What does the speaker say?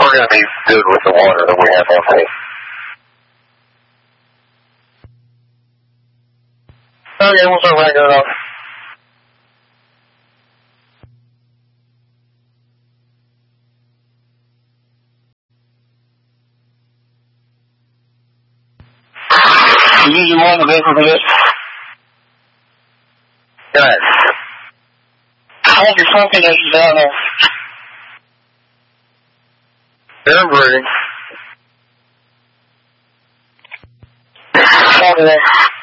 we're going to be good with the water that we have on hand. Okay, we'll start right going off. You using one of the vehicle for this? Good. Hold your focus as you down there. They're breathing. Hold it there.